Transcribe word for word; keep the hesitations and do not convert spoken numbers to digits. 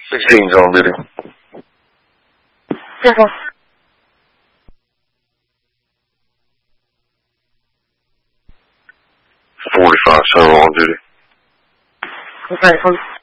Sixteen's on duty. Simple. Forty-five Central on duty. I'm sorry,